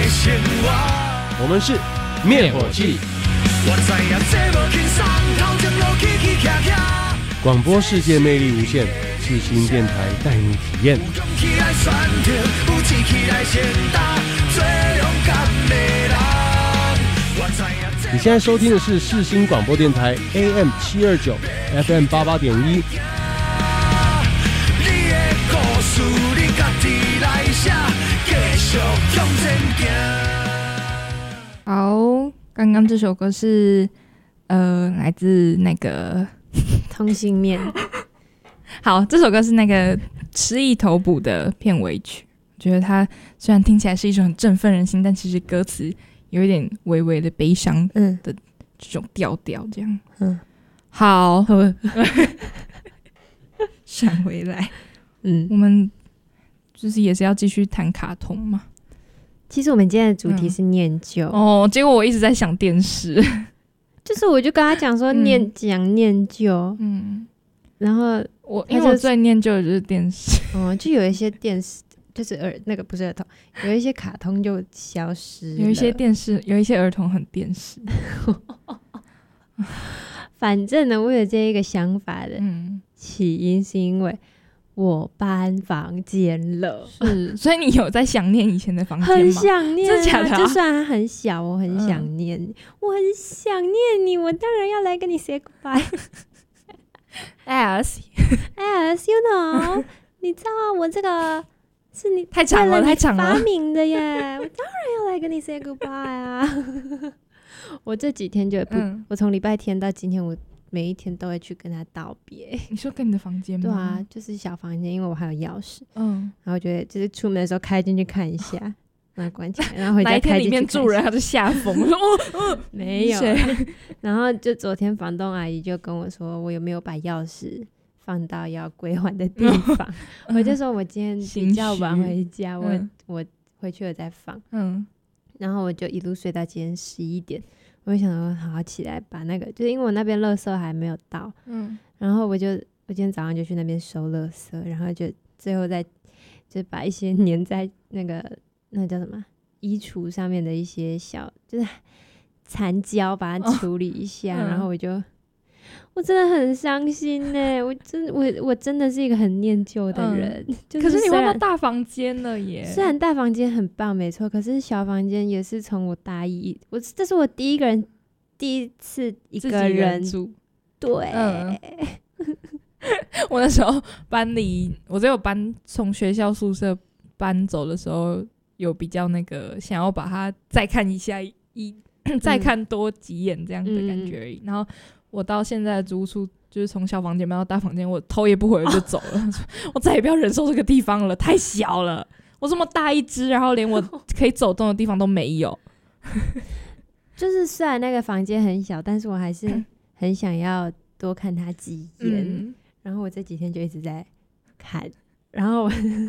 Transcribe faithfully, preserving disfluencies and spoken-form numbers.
我们是灭火器，广播世界魅力无限，世新电台带你体验。你现在收听的是世新广播电台 A M 七二九 F M 八八点一。 好，刚刚这首歌是呃来自那个通心面。 好，这首歌是那个失忆头补的片尾曲。我觉得它虽然听起来是一首很振奋人心，但其实歌词有一点微微的悲伤的这种调调，这样。嗯，好，闪回来。嗯，我们就是也是要继续谈卡通嘛。 其实我们今天的主题是念旧、 嗯、哦，结果我一直在想电视， 就是我就跟他讲说念讲、嗯、念旧，嗯，然后我因为我最念旧的就是电视， 哦，就有一些电视就是儿那个不是儿童，有一些卡通就消失了， 有一些电视，有一些儿童很电视。 反正呢，我有这一个想法的起因是因为我搬房间了， 是，所以你有在想念以前的房间吗？ 很想念、啊， 真的假的、啊？ 就算它很小，我很想念、嗯，我很想念你，我当然要来跟你 say goodbye。 as as you know， 你知道我这个是你太长了，太长了， 发明的耶，我当然要来跟你 say goodbye 啊。我这几天就不，嗯、我从礼拜天到今天，我每一天都会去跟他道别。 你说跟你的房间吗？ 对啊，就是小房间，因为我还有钥匙。嗯，然后我觉得就是出门的时候开进去看一下，然后关起来，然后回家开进去看一下。哪一天里面住人他就吓疯了，哦哦， 没有、啊。然后就昨天房东阿姨就跟我说，我有没有把钥匙放到要归还的地方？嗯、我就说我今天比较晚回家，我、嗯、我回去了再放。嗯，然后我就一路睡到今天十一点。我就想说好好起来把那个，就是因为我那边垃圾还没有到，嗯，然后我就我今天早上就去那边收垃圾，然后就最后再就把一些粘在那个那叫什么衣橱上面的一些小就是残胶把它处理一下，哦、然后我就我真的很伤心呢，我真我我真的是一个很念旧的人，嗯就是、 可是你换到大房间了耶。 虽然大房间很棒没错，可是小房间也是从我大一，我这是我第一个人第一次一个人住， 对、嗯、 我那时候搬离我只有搬从学校宿舍搬走的时候有比较那个想要把它再看一下一再看多几眼这样的感觉而已、嗯、然后我到现在的租处就是从小房间搬到大房间，我头也不回我就走了、哦、我再也不要忍受这个地方了，太小了，我这么大一只，然后连我可以走动的地方都没有。 就是虽然那个房间很小，但是我还是很想要多看它几眼、嗯、然后我这几天就一直在看，然后我